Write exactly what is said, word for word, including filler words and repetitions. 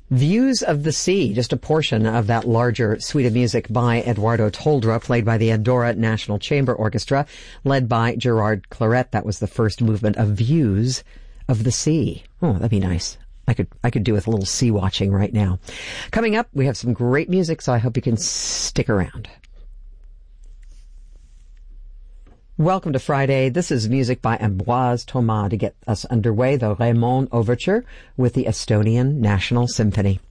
Views of the Sea, just a portion of that larger suite of music by Eduardo Toldra, played by the Andorra National Chamber Orchestra, led by Gerard Claret. That was the first movement of Views of the Sea. Oh, that'd be nice. I could I could do with a little sea watching right now. Coming up, we have some great music, so I hope you can stick around. Welcome to Friday. This is music by Ambroise Thomas to get us underway, the Raymond Overture with the Estonian National Symphony.